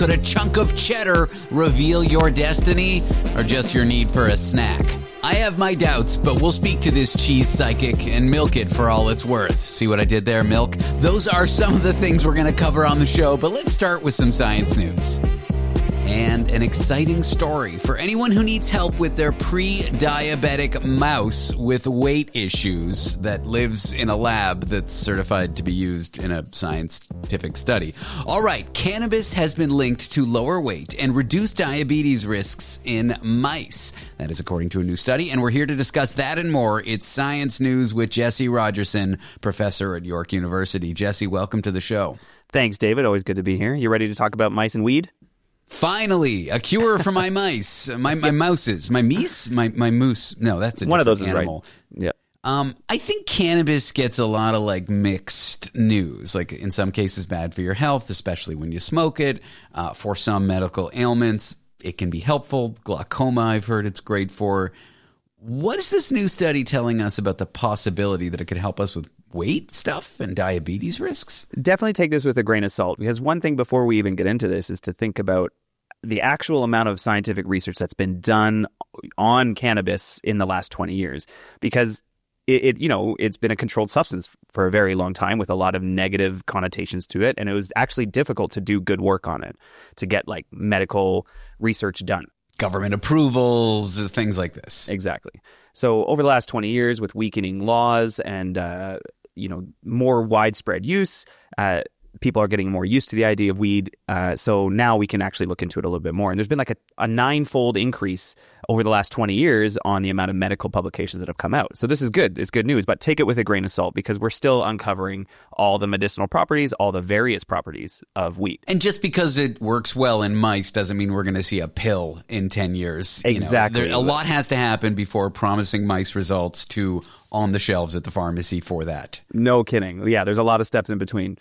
Could a chunk of cheddar reveal your destiny or just your need for a snack? I have my doubts, but we'll speak to this cheese psychic and milk it for all it's worth. See what I did there, milk? Those are some of the things we're going to cover on the show, but let's start with some science news. And an exciting story for anyone who needs help with their pre-diabetic mouse with weight issues that lives in a lab that's certified to be used in a scientific study. All right, cannabis has been linked to lower weight and reduced diabetes risks in mice. That is according to a new study, and we're here to discuss that and more. It's Science News with Jesse Rogerson, professor at York University. Jesse, welcome to the show. Thanks, David. Always good to be here. You ready to talk about mice and weed? Finally, a cure for my mice, my mouses, my meese, my moose. No, that's a one of those animal. Is right. Yeah. I think cannabis gets a lot of mixed news. In some cases, bad for your health, especially when you smoke it. For some medical ailments, it can be helpful. Glaucoma, I've heard it's great for. What is this new study telling us about the possibility that it could help us with weight stuff and diabetes risks? Definitely take this with a grain of salt, because one thing before we even get into this is to think about the actual amount of scientific research that's been done on cannabis in the last 20 years, because it's been a controlled substance for a very long time with a lot of negative connotations to it. And it was actually difficult to do good work on it, to get medical research done. Government approvals, things like this. Exactly. So over the last 20 years, with weakening laws and more widespread use, people are getting more used to the idea of weed. So now we can actually look into it a little bit more. And there's been a ninefold increase over the last 20 years on the amount of medical publications that have come out. So this is good. It's good news, but take it with a grain of salt, because we're still uncovering all the medicinal properties, all the various properties of weed. And just because it works well in mice doesn't mean we're going to see a pill in 10 years. Exactly. A lot has to happen before promising mice results to on the shelves at the pharmacy for that. No kidding. Yeah, there's a lot of steps in between.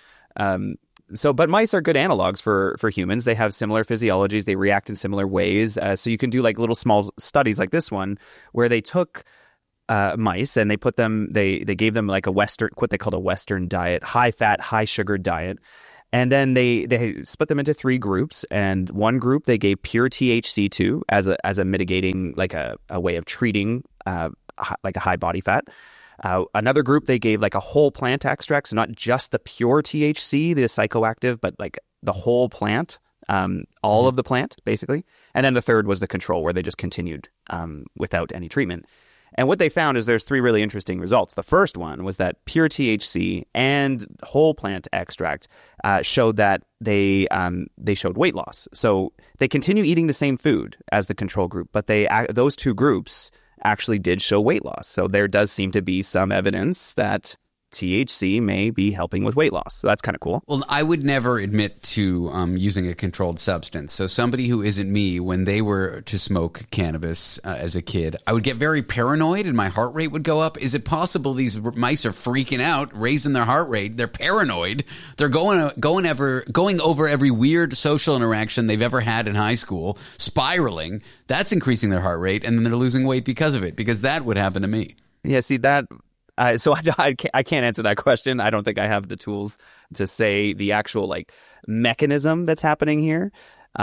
But mice are good analogs for humans. They have similar physiologies. They react in similar ways. So you can do little small studies like this one, where they took mice and they gave them what they called a Western diet, high fat, high sugar diet. And then they split them into three groups. And one group they gave pure THC to as a mitigating, a way of treating a high body fat. Another group, they gave a whole plant extract, so not just the pure THC, the psychoactive, but the whole plant, all of the plant, basically. And then the third was the control, where they just continued without any treatment. And what they found is there's three really interesting results. The first one was that pure THC and whole plant extract showed that they showed weight loss. So they continue eating the same food as the control group, but those two groups actually did show weight loss. So there does seem to be some evidence that THC may be helping with weight loss. So that's kind of cool. Well, I would never admit to using a controlled substance. So somebody who isn't me, when they were to smoke cannabis as a kid, I would get very paranoid and my heart rate would go up. Is it possible these mice are freaking out, raising their heart rate? They're paranoid. They're going over every weird social interaction they've ever had in high school, spiraling. That's increasing their heart rate, and then they're losing weight because of it, because that would happen to me. Yeah, see that... So I can't answer that question. I don't think I have the tools to say the actual mechanism that's happening here.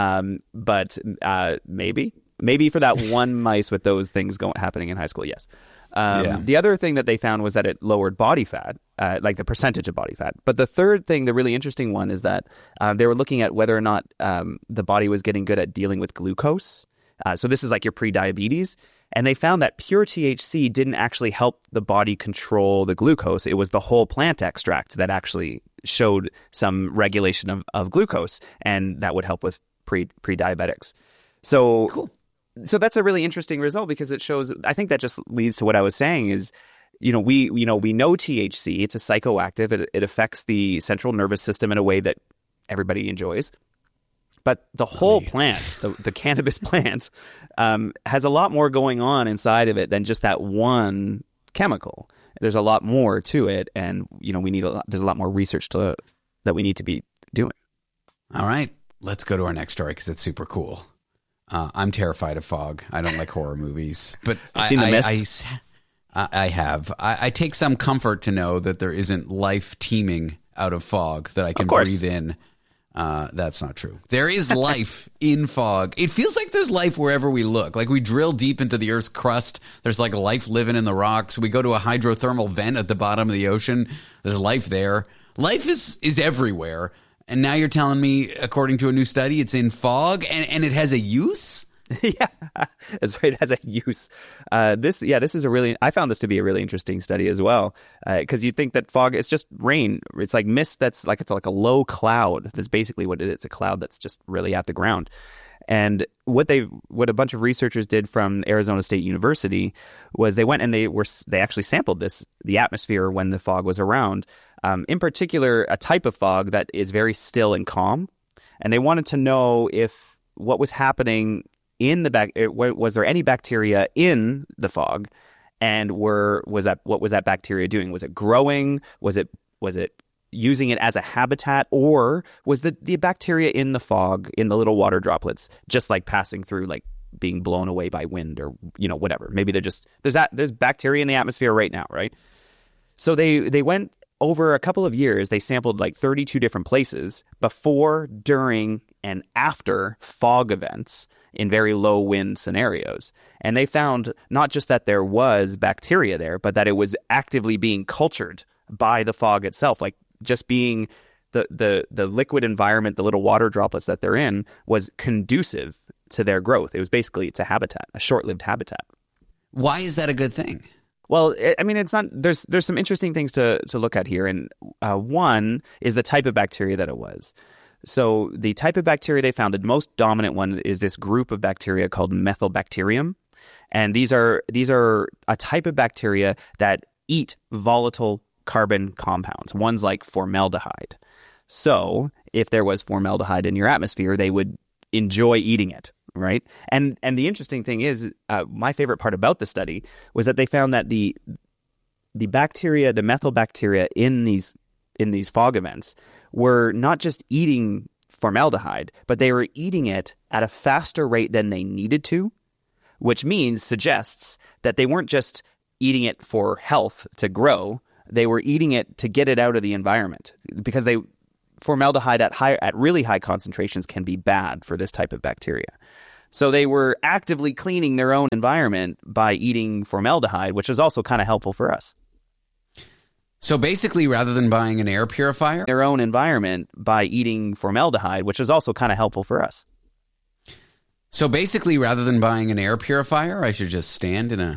But maybe for that one mice with those things happening in high school, yes. The other thing that they found was that it lowered body fat, the percentage of body fat. But the third thing, the really interesting one, is that they were looking at whether or not the body was getting good at dealing with glucose. So this is your pre-diabetes. And they found that pure THC didn't actually help the body control the glucose. It was the whole plant extract that actually showed some regulation of glucose, and that would help with pre-diabetics. So cool. So that's a really interesting result, because it shows, I think that just leads to what I was saying is, we know THC, it's a psychoactive. It affects the central nervous system in a way that everybody enjoys. But the whole plant, the cannabis plant, has a lot more going on inside of it than just that one chemical. There's a lot more to it, and there's a lot more research that we need to be doing. All right, let's go to our next story, because it's super cool. I'm terrified of fog. I don't like horror movies, but seen The Mist? I have. I take some comfort to know that there isn't life teeming out of fog that I can breathe in. That's not true. There is life in fog. It feels like there's life wherever we look. Like we drill deep into the Earth's crust. There's like life living in the rocks. We go to a hydrothermal vent at the bottom of the ocean. There's life there. Life is everywhere. And now you're telling me, according to a new study, it's in fog and it has a use? Yeah, that's right. It has a use. This is I found this to be a really interesting study as well, because you think that fog is just rain. It's like mist it's like a low cloud. That's basically what it is. It's a cloud that's just really at the ground. And what a bunch of researchers did from Arizona State University was they went and they actually sampled the atmosphere when the fog was around. In particular, a type of fog that is very still and calm. And they wanted to know if what was happening was there any bacteria in the fog, and what was that bacteria doing? Was it growing? Was it using it as a habitat, or was the bacteria in the fog, in the little water droplets, just like passing through, like being blown away by wind or whatever? Maybe there's bacteria in the atmosphere right now, right? So they went over a couple of years. They sampled like 32 different places before, during, and after fog events in very low wind scenarios. And they found not just that there was bacteria there, but that it was actively being cultured by the fog itself. Like just being the liquid environment, the little water droplets that they're in, was conducive to their growth. It's a habitat, a short-lived habitat. Why is that a good thing? Well, I mean, it's not. There's some interesting things to look at here, and one is the type of bacteria that it was. So the type of bacteria they found, the most dominant one, is this group of bacteria called Methylbacterium, and these are a type of bacteria that eat volatile carbon compounds. One's like formaldehyde. So if there was formaldehyde in your atmosphere, they would enjoy eating it. Right. And the interesting thing is, my favorite part about the study was that they found that the bacteria, the methylbacteria in these fog events, were not just eating formaldehyde, but they were eating it at a faster rate than they needed to, which suggests that they weren't just eating it for health to grow. They were eating it to get it out of the environment, because formaldehyde at really high concentrations can be bad for this type of bacteria. So they were actively cleaning their own environment by eating formaldehyde, which is also kind of helpful for us. So basically, rather than buying an air purifier, their own environment by eating formaldehyde, which is also kind of helpful for us. So basically, rather than buying an air purifier, I should just stand in a